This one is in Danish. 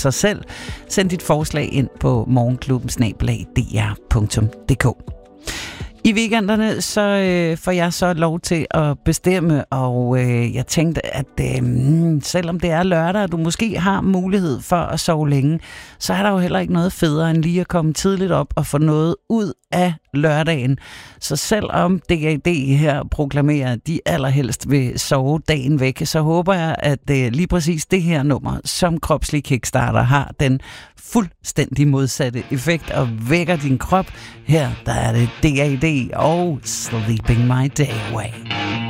sig selv. Send dit forslag ind på morgenklubben@dr.dk. I weekenderne så får jeg så lov til at bestemme, og jeg tænkte, at selvom det er lørdag, og du måske har mulighed for at sove længe, så er der jo heller ikke noget federe end lige at komme tidligt op og få noget ud af lørdagen. Så selvom DAD her proklamerer, at de allerhelst vil sove dagen væk, så håber jeg, at lige præcis det her nummer, som kropslig kickstarter, har den fuldstændig modsatte effekt og vækker din krop. Her der er det DAD og Sleeping My Day Away.